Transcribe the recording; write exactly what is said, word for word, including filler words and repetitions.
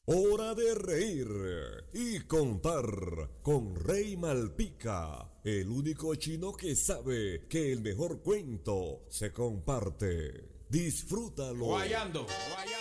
Hora de reír y contar con Rey Malpica, el único chino que sabe que el mejor cuento se comparte. Disfrútalo. Guayando, guayando.